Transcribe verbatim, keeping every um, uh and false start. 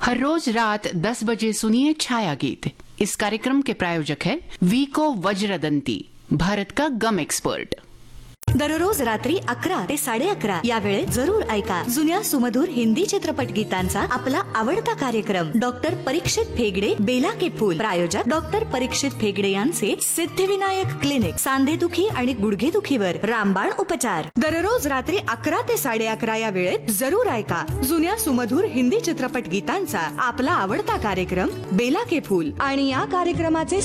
हर रोज रात दस बजे सुनिए छाया गीत। इस कार्यक्रम के प्रायोजक है वीको वज्रदंती, भारत का गम एक्सपर्ट। दररोज रात्री अकरा ते साडे अकरा या वेळेत जरूर ऐका जुन्या सुमधुर हिंदी चित्रपट गीतांचा आपला आवडता कार्यक्रम। डॉक्टर परीक्षित फेगडे, बेला के फूल। प्रायोजक डॉक्टर परीक्षित फेगडे यांचे सिद्धिविनायक क्लिनिक, सांधेदुखी आणि गुडघेदुखीवर रामबाण उपचार। दररोज रात्री अकरा ते साडे अकरा या वेळेत जरूर ऐका जुन्या सुमधुर हिंदी चित्रपट गीतांचा आपला आवडता कार्यक्रम बेला के फूल। आणि या कार्यक्रमाचे